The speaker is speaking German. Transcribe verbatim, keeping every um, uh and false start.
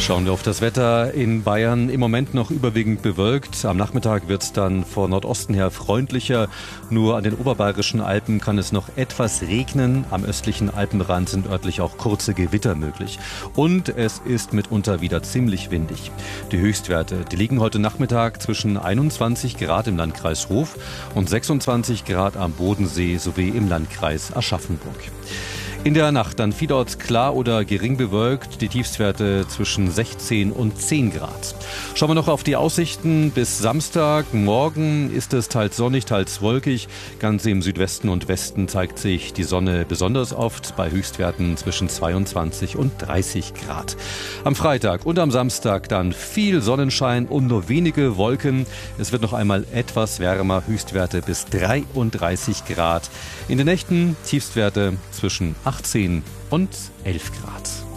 Schauen wir auf das Wetter in Bayern. Im Moment noch überwiegend bewölkt. Am Nachmittag wird es dann von Nordosten her freundlicher. Nur an den oberbayerischen Alpen kann es noch etwas regnen. Am östlichen Alpenrand sind örtlich auch kurze Gewitter möglich. Und es ist mitunter wieder ziemlich windig. Die Höchstwerte, die liegen heute Nachmittag zwischen einundzwanzig Grad im Landkreis Hof und sechsundzwanzig Grad am Bodensee sowie im Landkreis Aschaffenburg. In der Nacht dann vielorts klar oder gering bewölkt, die Tiefstwerte zwischen sechzehn und zehn Grad. Schauen wir noch auf die Aussichten bis Samstag. Morgen ist es teils sonnig, teils wolkig. Ganz im Südwesten und Westen zeigt sich die Sonne besonders oft bei Höchstwerten zwischen zweiundzwanzig und dreißig Grad. Am Freitag und am Samstag dann viel Sonnenschein und nur wenige Wolken. Es wird noch einmal etwas wärmer, Höchstwerte bis dreiunddreißig Grad. In den Nächten Tiefstwerte zwischen achtzehn und elf Grad.